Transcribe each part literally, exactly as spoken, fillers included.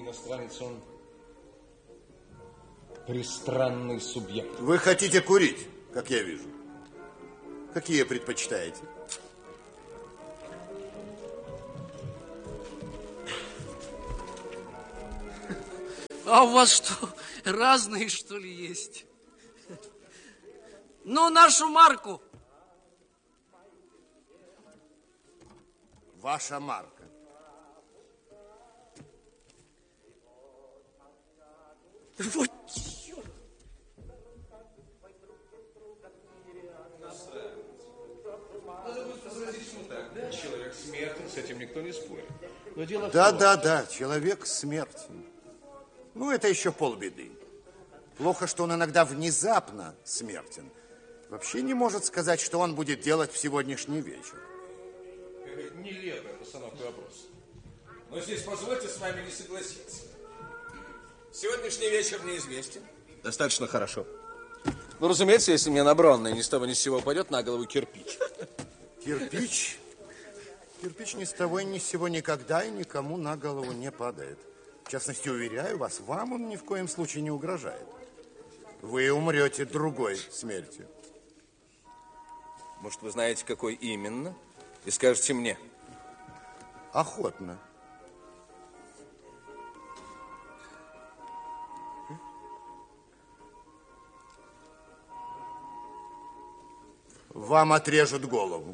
иностранец, он пристранный субъект. Вы хотите курить, как я вижу. Какие предпочитаете? А у вас что, разные, что ли, есть? Ну, нашу марку. Ваша марка. Вот черт. Надо будет возразить ему так, да? Человек смертен, с этим никто не спорит. Но дело да, в том... да, да, человек смертен. Ну, это еще полбеды. Плохо, что он иногда внезапно смертен. Вообще не может сказать, что он будет делать в сегодняшний вечер. Нелепая постановка вопроса. Но здесь позвольте с вами не согласиться. Сегодняшний вечер неизвестен. Достаточно хорошо. Ну, разумеется, если мне на Бронной ни с того ни с сего упадет на голову кирпич. Кирпич? Кирпич ни с того и ни с сего никогда и никому на голову не падает. В частности, уверяю вас, вам он ни в коем случае не угрожает. Вы умрете другой смертью. Может, вы знаете, какой именно? И скажете мне. Охотно. Вам отрежут голову.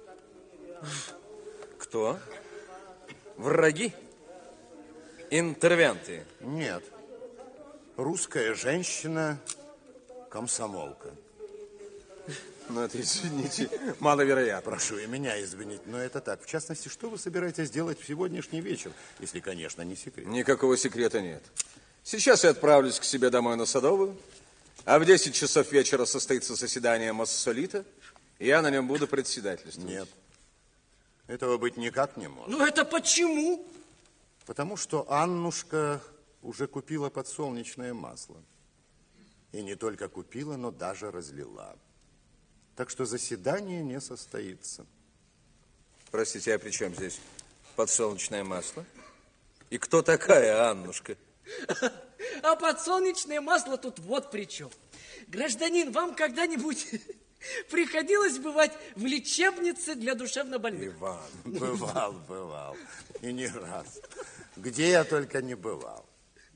Кто? Враги? Интервенты? Нет. Русская женщина, комсомолка. Ну, это, извините, маловероятно. Прошу и меня извинить, но это так. В частности, что вы собираетесь делать в сегодняшний вечер, если, конечно, не секрет? Никакого секрета нет. Сейчас я отправлюсь к себе домой на Садовую, а в десять часов вечера состоится заседание Моссолита, и я на нем буду председательствовать. Нет. Этого быть никак не может. Ну, это почему? Потому что Аннушка уже купила подсолнечное масло. И не только купила, но даже разлила. Так что заседание не состоится. Простите, а при чем здесь подсолнечное масло? И кто такая Аннушка? А подсолнечное масло тут вот при чем. Гражданин, вам когда-нибудь приходилось бывать в лечебнице для душевнобольных? Иван, бывал, бывал. И не раз. Где я только не бывал.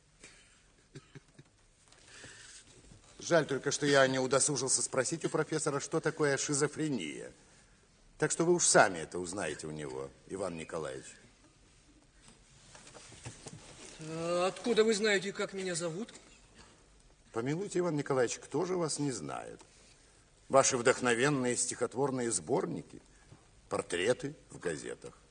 Жаль только, что я не удосужился спросить у профессора, что такое шизофрения. Так что вы уж сами это узнаете у него, Иван Николаевич. Откуда вы знаете, как меня зовут? Помилуйте, Иван Николаевич, кто же вас не знает? Ваши вдохновенные стихотворные сборники, портреты в газетах.